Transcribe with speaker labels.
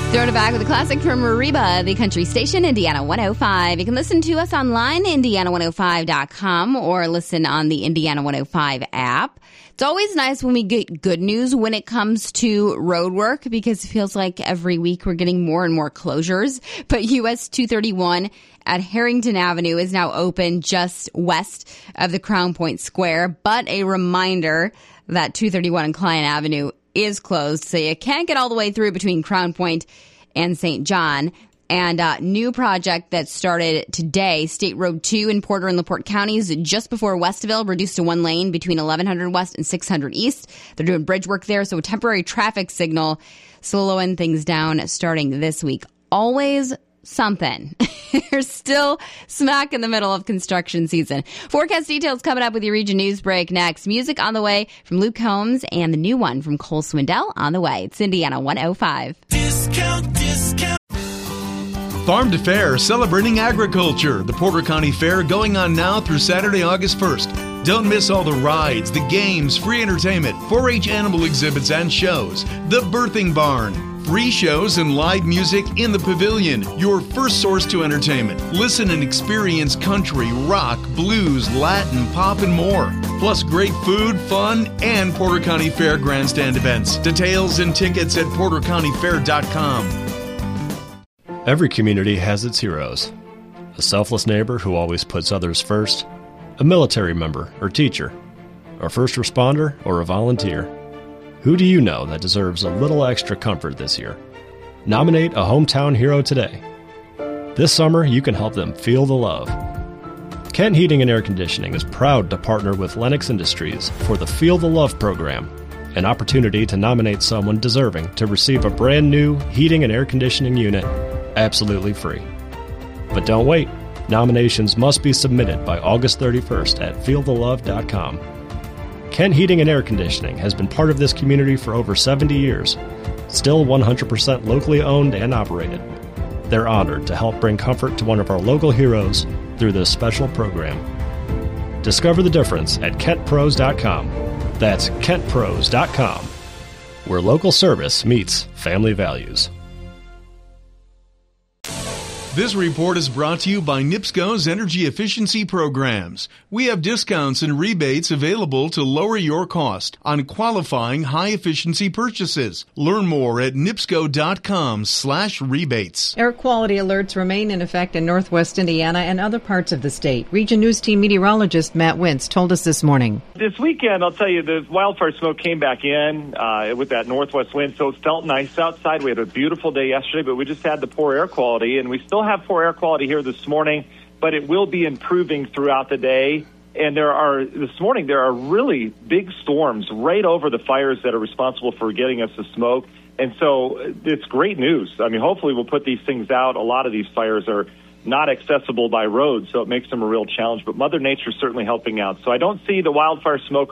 Speaker 1: Throwing it back with a classic from Reba, the country station, Indiana 105. You can listen to us online, Indiana105.com, or listen on the Indiana 105 app. It's always nice when we get good news when it comes to road work, because it feels like every week we're getting more and more closures. But US 231 at Harrington Avenue is now open just west of the Crown Point Square. But a reminder that 231 and Klein Avenue is closed, so you can't get all the way through between Crown Point and St. John. And new project that started today, State Road 2 in Porter and LaPorte counties, just before Westville, reduced to one lane between 1100 West and 600 East. They're doing bridge work there, so a temporary traffic signal slowing things down starting this week. Always something. You're still smack in the middle of construction season. Forecast details coming up with your Region News Break next. Music on the way from Luke Combs, and the new one from Cole Swindell on the way. It's Indiana 105.
Speaker 2: Discount.
Speaker 3: Farm to Fair, celebrating agriculture. The Porter County Fair going on now through Saturday, August 1st. Don't miss all the rides, the games, free entertainment, 4-H animal exhibits and shows, the Birthing Barn, free shows and live music in the pavilion, your first source to entertainment. Listen and experience country, rock, blues, Latin, pop, and more. Plus great food, fun, and Porter County Fair grandstand events. Details and tickets at portercountyfair.com.
Speaker 4: Every community has its heroes. A selfless neighbor who always puts others first, a military member or teacher, a first responder or a volunteer. Who do you know that deserves a little extra comfort this year? Nominate a hometown hero today. This summer, you can help them feel the love. Kent Heating and Air Conditioning is proud to partner with Lennox Industries for the Feel the Love program, an opportunity to nominate someone deserving to receive a brand new heating and air conditioning unit absolutely free. But don't wait. Nominations must be submitted by August 31st at feelthelove.com. Kent Heating and Air Conditioning has been part of this community for over 70 years, still 100% locally owned and operated. They're honored to help bring comfort to one of our local heroes through this special program. Discover the difference at kentpros.com. That's kentpros.com, where local service meets family values.
Speaker 3: This report is brought to you by NIPSCO's Energy Efficiency Programs. We have discounts and rebates available to lower your cost on qualifying high-efficiency purchases. Learn more at nipsco.com/rebates.
Speaker 5: Air quality alerts remain in effect in northwest Indiana and other parts of the state. Region News Team meteorologist Matt Wintz told us this morning.
Speaker 6: This weekend, I'll tell you, the wildfire smoke came back in with that northwest wind, so it felt nice outside. We had a beautiful day yesterday, but we just had the poor air quality, and we still have poor air quality here this morning, but it will be improving throughout the day. And this morning there are really big storms right over the fires that are responsible for getting us the smoke. And so it's great news. I mean, hopefully we'll put these things out. A lot of these fires are not accessible by road, so it makes them a real challenge. But Mother Nature's certainly helping out. So I don't see the wildfire smoke